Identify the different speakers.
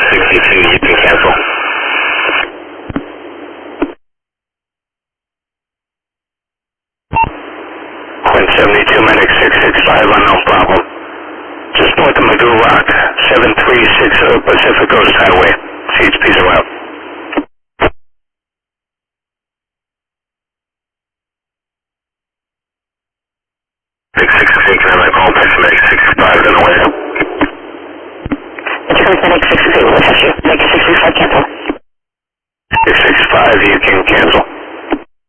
Speaker 1: 62, you can cancel. Wind 72, Medic 665, unknown problem. Just north of Magoo Rock, 736 Pacific Coast Highway. CHP's around.